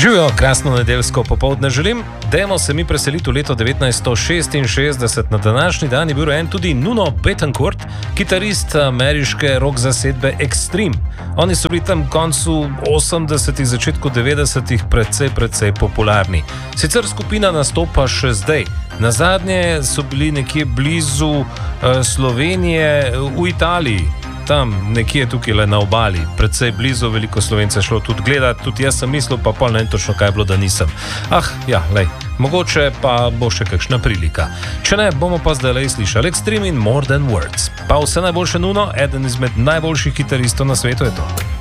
Živijo, krasno nedeljsko popoldne želim. Dajmo se mi preseliti v leto 1966. Na današnji dan je bil rojen tudi Nuno Bettencourt, kitarist ameriške rock zasedbe Extreme. Oni so bili tam v koncu 80-ih, začetku 90-ih precej popularni. Sicer skupina nastopa še zdaj. Nazadnje so bili nekje blizu Slovenije v Italiji. Tam nekje tukaj le na obali, predvsej blizu, veliko Slovence šlo tudi gledati, tudi jaz sem mislil, pa pol ne vem točno kaj je bilo, da nisem. Mogoče pa bo še kakšna prilika. Če ne, bomo pa zdaj le slišali Extreme in More Than Words. Pa vse najboljše, Nuno, eden izmed najboljših kitaristov na svetu je to.